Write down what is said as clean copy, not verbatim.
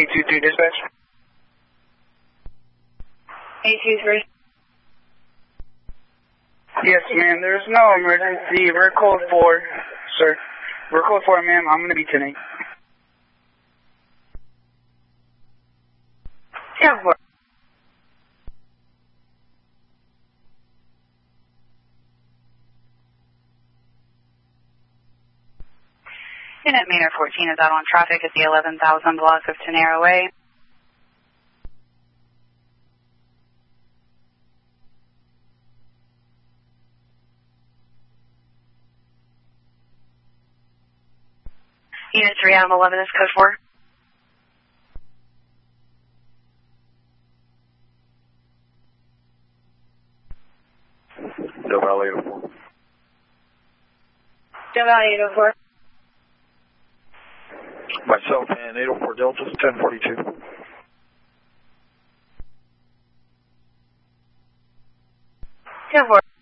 823 dispatch. 823. Yes, ma'am, there's no emergency. We're code 4, sir. We're code 4, ma'am. I'm going to be 10-8. Yeah, 4. Unit Meter 14 is out on traffic at the 11,000 block of Tenero Way. Unit 3 out on 11 is code 4. Del Valle 804. Del Valle 804. Myself and 804 Delta 1042. 10-4.